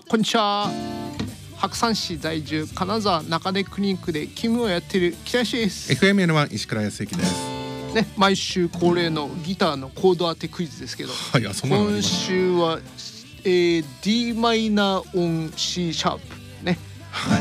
こんにちは。白山市在住金沢中根クリニックで勤務をやっている北石です。 FMN1 石倉康之ですね、毎週恒例のギターのコード当てクイズですけど、 はい、そんなのありま今す。 週は、D マイナーオン C シャープね。 はい、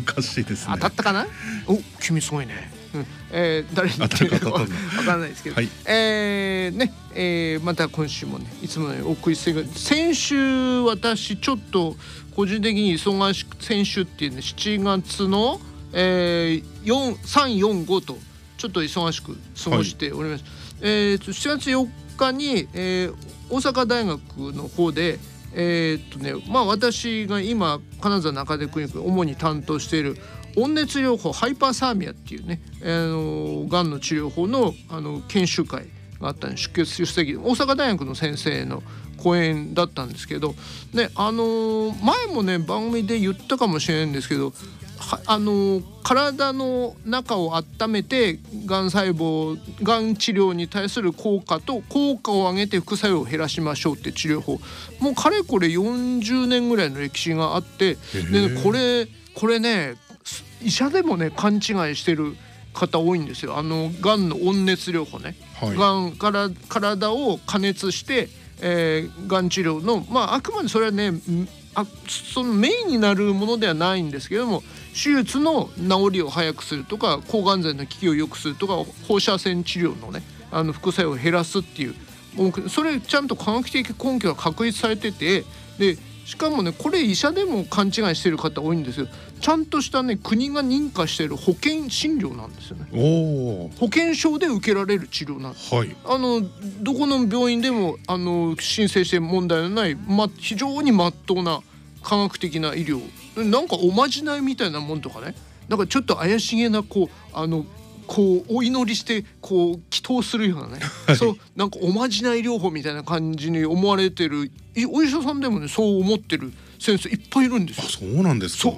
難しいですね。 当たったかな。お、君すごいね。誰に当たるかわからないですけど、 はい、 また今週もねいつものようにお送りしてる。先週私ちょっと個人的に忙しく、先週っていうね7月の、3、4、5とちょっと忙しく過ごしております。7月4日に、大阪大学の方で私が今金沢中根クリニック主に担当している温熱療法ハイパーサーミアっていうね、がんの治療法の研修会があったんで出席、大阪大学の先生の講演だったんですけど、ね、前もね番組で言ったかもしれないんですけど、体の中を温めてがん細胞がん治療に対する効果と効果を上げて副作用を減らしましょうって治療法、もうかれこれ40年ぐらいの歴史があって、でこれね医者でもね勘違いしてる方多いんですよ。がんの温熱療法ね、はい、がんから体を加熱して、がん治療のあくまでそれはねそのメインになるものではないんですけども、手術の治りを早くするとか抗がん剤の効きを良くするとか放射線治療のね副作用を減らすっていう、それちゃんと科学的根拠が確立されてて、でしかもねこれ医者でも勘違いしてる方多いんですよ。ちゃんとしたね国が認可している保険診療なんですよね。保険証で受けられる治療なんです、はい、どこの病院でも申請して問題のない、非常に真っ当な科学的な医療、なんかおまじないみたいなもんとかね、なんかちょっと怪しげなこうお祈りしてこう祈祷するようなね、はい、そうなんかおまじない療法みたいな感じに思われてるお医者さんでもねそう思ってる先生いっぱいいるんですよ。 そうなんですか。